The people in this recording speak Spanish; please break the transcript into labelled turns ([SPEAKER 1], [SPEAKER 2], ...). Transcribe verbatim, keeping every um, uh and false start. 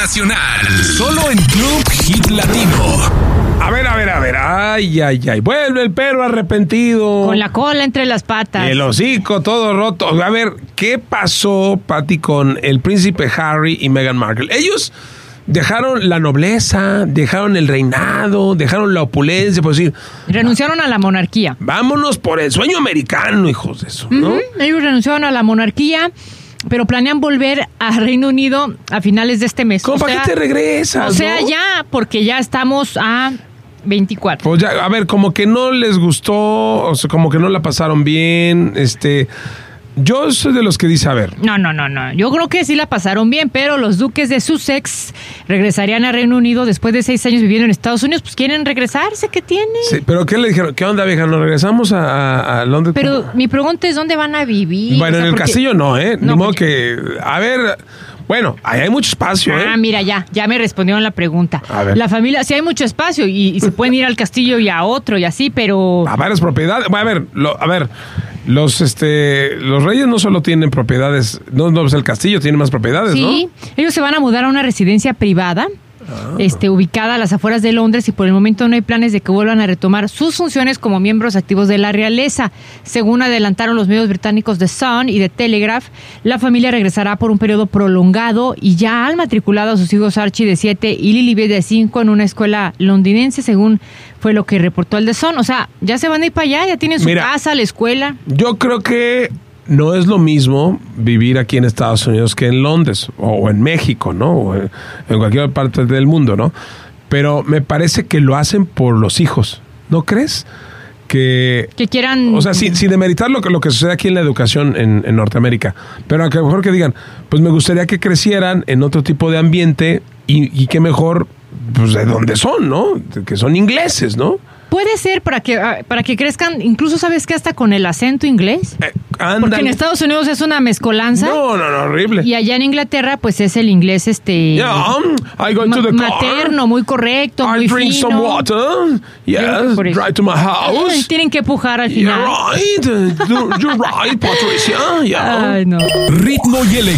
[SPEAKER 1] nacional. Solo en Club Hit Latino.
[SPEAKER 2] A ver, a ver, a ver. Ay, ay, ay. Vuelve el perro arrepentido.
[SPEAKER 3] Con la cola entre las patas.
[SPEAKER 2] El hocico todo roto. A ver, ¿qué pasó, Patty, con el príncipe Harry y Meghan Markle? Ellos dejaron la nobleza, dejaron el reinado, dejaron la opulencia, por decir...
[SPEAKER 3] Renunciaron a la monarquía.
[SPEAKER 2] Vámonos por el sueño americano, hijos de eso, ¿no?
[SPEAKER 3] Uh-huh. Ellos renunciaron a la monarquía, pero planean volver a Reino Unido a finales de este mes.
[SPEAKER 2] ¿Cómo, para qué te regresas?
[SPEAKER 3] O sea,
[SPEAKER 2] ¿no?
[SPEAKER 3] ya, porque ya estamos a veinticuatro.
[SPEAKER 2] Pues ya, a ver, como que no les gustó, o sea, como que no la pasaron bien, este... Yo soy de los que dice, a ver.
[SPEAKER 3] No, no, no, no. Yo creo que sí la pasaron bien, pero los duques de Sussex regresarían a Reino Unido después de seis años viviendo en Estados Unidos. Pues quieren regresarse, ¿qué tiene?
[SPEAKER 2] Sí, pero ¿qué le dijeron? ¿Qué onda, vieja? ¿Nos regresamos a, a, a Londres?
[SPEAKER 3] Pero mi pregunta es, ¿dónde van a vivir?
[SPEAKER 2] Bueno, o sea, en el porque... castillo no, ¿eh?
[SPEAKER 3] No,
[SPEAKER 2] Ni modo que... A ver... Bueno, ahí hay mucho espacio, ¿eh?
[SPEAKER 3] Ah, mira, ya, ya me respondieron la pregunta.
[SPEAKER 2] A ver.
[SPEAKER 3] La familia, sí hay mucho espacio y, y se pueden ir al castillo y a otro y así, pero...
[SPEAKER 2] A varias propiedades. Bueno, a ver, lo, a ver, los este, los reyes no solo tienen propiedades, no, no, pues el castillo tiene más propiedades,
[SPEAKER 3] sí,
[SPEAKER 2] ¿no?
[SPEAKER 3] Sí, ellos se van a mudar a una residencia privada. Ah. Este, ubicada a las afueras de Londres y por el momento no hay planes de que vuelvan a retomar sus funciones como miembros activos de la realeza. Según adelantaron los medios británicos The Sun y The Telegraph, la familia regresará por un periodo prolongado y ya han matriculado a sus hijos Archie de siete y Lilibet de cinco en una escuela londinense, según fue lo que reportó el The Sun. O sea, ya se van a ir para allá, ya tienen su Mira, casa, la escuela.
[SPEAKER 2] Yo creo que no es lo mismo vivir aquí en Estados Unidos que en Londres o en México, ¿no? O en cualquier parte del mundo, ¿no? Pero me parece que lo hacen por los hijos, ¿no crees? Que,
[SPEAKER 3] que quieran...
[SPEAKER 2] O sea, sin, sin demeritar lo que, lo que sucede aquí en la educación en, en Norteamérica, pero a lo mejor que digan, pues me gustaría que crecieran en otro tipo de ambiente y, y que mejor, pues de donde son, ¿no? Que son ingleses, ¿no?
[SPEAKER 3] Puede ser para que para que crezcan, incluso sabes que hasta con el acento inglés.
[SPEAKER 2] Eh, andan.
[SPEAKER 3] Porque en Estados Unidos es una mezcolanza.
[SPEAKER 2] No, no, no, horrible.
[SPEAKER 3] Y allá en Inglaterra, pues es el inglés este
[SPEAKER 2] yeah, um, I go
[SPEAKER 3] ma-
[SPEAKER 2] to the
[SPEAKER 3] materno,
[SPEAKER 2] car.
[SPEAKER 3] muy correcto,
[SPEAKER 2] I
[SPEAKER 3] muy
[SPEAKER 2] drink
[SPEAKER 3] fino.
[SPEAKER 2] some water. Yes, drive to my house.
[SPEAKER 3] Ay, tienen que pujar al final.
[SPEAKER 2] You're right. You're right, Patricia. Yeah.
[SPEAKER 3] Ay, no.
[SPEAKER 1] Ritmo y elegancia.